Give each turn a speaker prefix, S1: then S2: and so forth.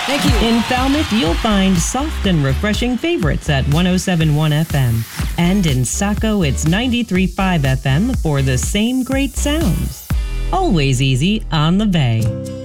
S1: Thank you.
S2: In Falmouth, you'll find soft and refreshing favorites at 107.1 FM. And in Saco, it's 93.5 FM for the same great sounds. Always easy on the bay.